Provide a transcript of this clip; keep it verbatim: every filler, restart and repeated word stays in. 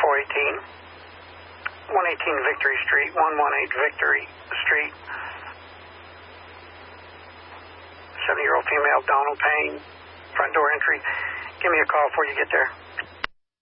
four eighteen, one eighteen Victory Street, one eighteen Victory Street. seventy-year-old female, Donald Payne, front door entry. Give me a call before you get there.